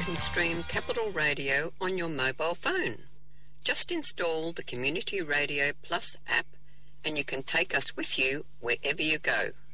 can stream Capital Radio on your mobile phone. Just install the Community Radio Plus app and you can take us with you wherever you go.